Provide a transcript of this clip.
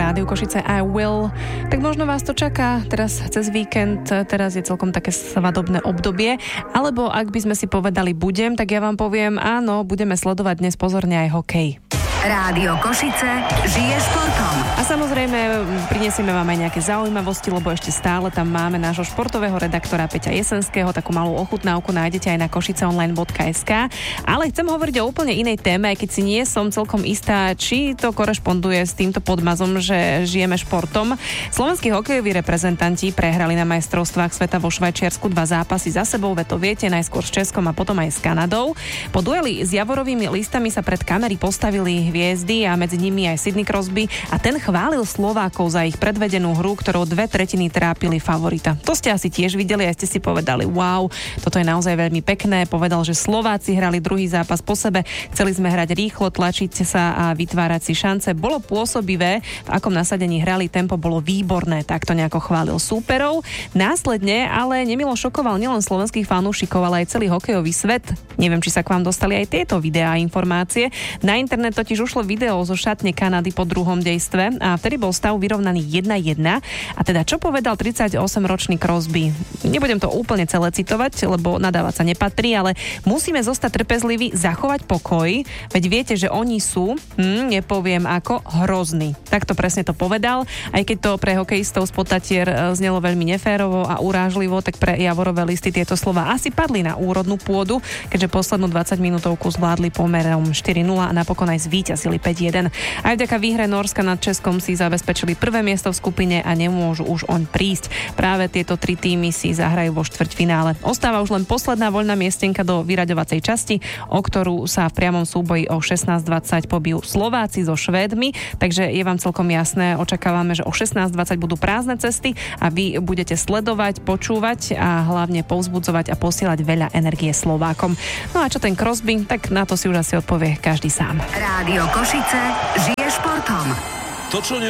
Rádiu Košice I Will. Tak možno vás to čaká teraz cez víkend, teraz je celkom také svadobné obdobie, alebo ak by sme si povedali budem, tak ja vám poviem áno, budeme sledovať dnes pozorne aj hokej. Rádio Košice žije športom. A samozrejme prinesieme vám aj nejaké zaujímavosti, lebo ešte stále tam máme nášho športového redaktora Peťa Jesenského, takú malú ochutnávku nájdete aj na košiceonline.sk. Ale chcem hovoriť o úplne inej téme, aj keď si nie som celkom istá, či to korešponduje s týmto podmazom, že žijeme športom. Slovenskí hokejoví reprezentanti prehrali na majstrovstvách sveta vo Švajčiarsku 2 zápasy za sebou, veď to viete, najskôr s Českom a potom aj s Kanadou. Po dueli s javorovými listami sa pred kamery postavili hviezdy a medzi nimi aj Sidney Crosby a ten chválil Slovákov za ich predvedenú hru, ktorou 2/3 trápili favorita. To ste asi tiež videli a ste si povedali, wow, toto je naozaj veľmi pekné. Povedal, že Slováci hrali druhý zápas po sebe, chceli sme hrať rýchlo, tlačiť sa a vytvárať si šance. Bolo pôsobivé, v akom nasadení hrali, tempo bolo výborné, takto nejako chválil súperov. Následne ale nemilo šokoval nielen slovenských fanúšikov, ale aj celý hokejový svet. Neviem, či sa k vám dostali aj tieto videá a informácie. Na internet totiž ušlo video zo šatne Kanady po druhom dejstve a vtedy bol stav vyrovnaný 1-1. A teda čo povedal 38-ročný Crosby? Nebudem to úplne celé citovať, lebo nadávať sa nepatrí, ale musíme zostať trpezliví, zachovať pokoj, veď viete, že oni sú, nepoviem ako, hrozní. Takto presne to povedal, aj keď to pre hokejistov z Podtatier znelo veľmi neférovo a urážlivo, tak pre javorové listy tieto slova asi padli na úrodnú pôdu, keďže poslednú 20 minútovku zvládli pomerom 4-0 a napokon aj zvíťazili 5-1. Aj vďaka výhre Nórska nad Českom si zabezpečili prvé miesto v skupine a nemôžu už oň prísť. Práve tieto 3 týmy si zahrajú vo štvrťfinále. Ostáva už len posledná voľná miestenka do vyraďovacej časti, o ktorú sa v priamom súboji o 16:20 pobijú Slováci so Švédmi, takže je vám celkom jasné, očakávame, že o 16:20 budú prázdne cesty a vy budete sledovať, počúvať a hlavne povzbudzovať a posielať veľa energie Slovákom. No a čo ten Crosby, tak na to si už asi odpovie každý sám. Rádio Košice žije športom. To, čo